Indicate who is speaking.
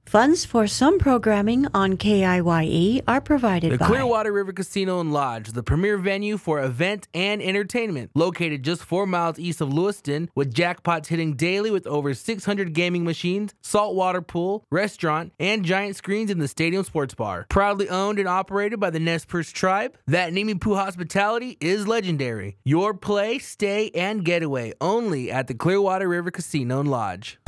Speaker 1: Funds for some programming on KIYE are provided
Speaker 2: The
Speaker 1: by
Speaker 2: Clearwater River Casino and Lodge, the premier venue for event and entertainment, located just 4 miles east of Lewiston, with jackpots hitting daily with over 600 gaming machines, saltwater pool, restaurant, and giant screens in the stadium sports bar. Proudly owned and operated by the Nez Perce tribe, that Nimipu hospitality is legendary. Your play, stay, and getaway only at the Clearwater River Casino and Lodge.